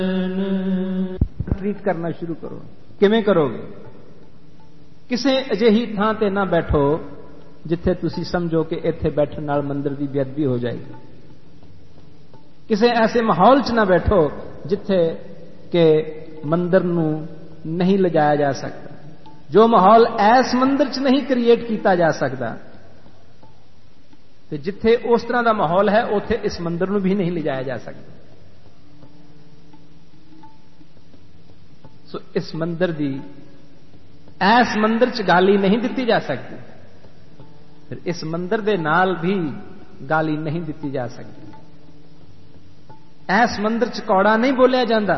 Treat करना शुरू करो। किवें करोगे? किसे अजिही थां ते ना बैठो जिथे तुसी समझो कि इत्थे बैठण नाल मंदिर की बेअदबी हो जाएगी। किसे ऐसे माहौल च ना बैठो जिथे के मंदिर नूं नहीं लिजाया जा सकता। जो माहौल ऐस मंदिर च नहीं क्रिएट किया जा सकता, तो जिथे उस तरह का माहौल है उथे इस मंदिर नूं भी नहीं लिजाया जा सकता। सो इस मंदिर की ऐस मंदिर च गाली नहीं दी जा सकती, फिर इस मंदिर के नाल भी गाली नहीं दी जा सकती। ऐस मंदिर च कौड़ा नहीं बोलिया जाता,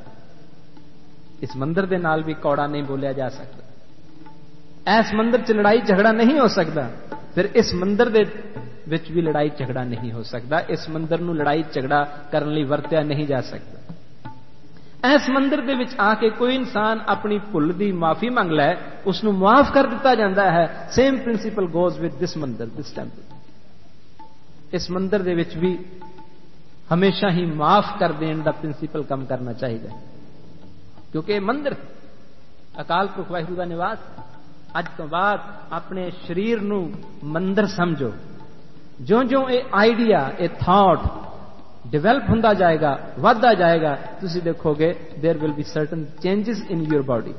इस मंदिर के नाल भी कौड़ा नहीं बोलिया जा सकता। ऐस मंदिर च लड़ाई झगड़ा नहीं हो सकता, फिर इस मंदिर दे विच भी लड़ाई झगड़ा नहीं हो सकता। इस मंदिर नूं लड़ाई झगड़ा करने लई वरत्या नहीं जा सकता। इस मंदिर दे विच आके कोई इंसान अपनी भुल की माफी मंग लै, उसनूं माफ कर दिता जाता है। Same principle goes with this मंदिर, दिस टेंपल। इस मंदिर दे विच भी हमेशा ही माफ कर देने का प्रिंसिपल काम करना चाहिए, क्योंकि मंदिर अकाल पुरख वाहिगुरू का निवास। अज तो बाद अपने शरीर नूं मंदिर समझो। ज्यों ज्यों ये आइडिया, ये थॉट डिवेलप होंदा जाएगा, वधदा जाएगा, तुसी देखोगे there will be certain changes in your body.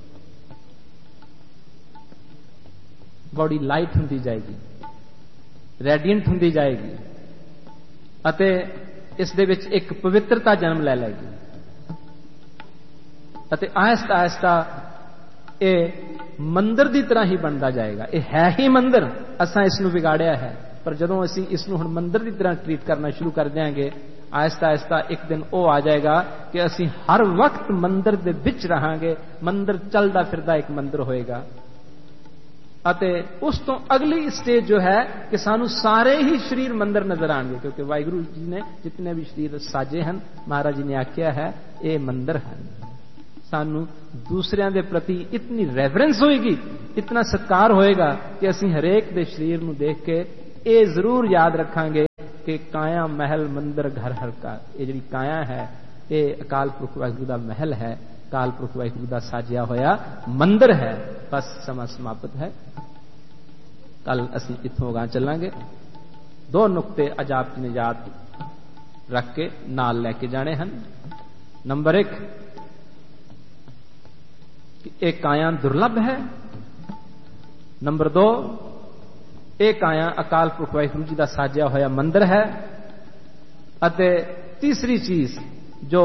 Body light होंदी जाएगी, रेडियंट होंदी जाएगी, अते इस दे विच एक पवित्रता जन्म ले लेगी। अते आहिस्ता आहिस्ता ये मंदिर की तरह ही बनता जाएगा। ये है ही मंदिर, असां इसनूं बिगाड़िया है, पर जदों असीं इसनूं हुण मंदिर की तरह ट्रीट करना शुरू कर देंगे, आहिस्ता आहिस्ता एक दिन वो आ जाएगा कि असीं हर वक्त मंदिर दे विच रहांगे। मंदिर चलदा फिरदा एक मंदिर होएगा। अते उस तो अगली स्टेज जो है कि सानू सारे ही शरीर मंदिर नजर आएंगे, क्योंकि वाहिगुरू जी ने जितने भी शरीर साजे हैं, महाराज जी ने आख्या है ये मंदिर है। सानू दूसरियां दे प्रति इतनी रेवरेंस होएगी, इतना सत्कार होएगा कि असीं हरेक दे शरीर नूं देख के ये जरूर याद रखांगे कि काया महल मंदिर घर हर का। ये जिहड़ी काया है ये अकाल पुरख वाहिगुरू दा महल है, अकाल पुरख वाहिगुरू दा साजिया होया मंदिर है। बस समा समाप्त है। कल असीं इत्थों अगां चलांगे। 2 नुक्ते अजाब की निजात रख के नाल लैके जाने हैं। नंबर 1, एक काया दुर्लभ है। नंबर 2, एक काया अकाल पुरख वाहिगुरू जी का साजिया होया मंदिर है। अते तीसरी चीज जो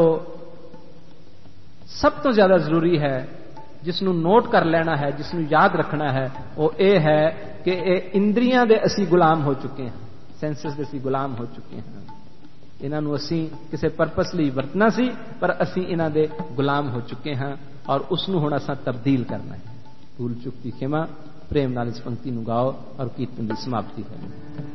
सब तो ज्यादा जरूरी है, जिसनों नोट कर लेना है, जिसनों याद रखना है, वो ये है कि ये इंद्रियां दे असी गुलाम हो चुके हैं, सेंसेस दे असी गुलाम हो चुके हैं। इन्हों असी किसी परपस लिए वरतना सी, पर असी इन्हां दे गुलाम हो चुके हैं और उसनों हुण असां तब्दील करना है। भूल चुक की खिमा, प्रेम नाल इस पंक्ति नूं गाओ और कीर्तन की समाप्ति करो।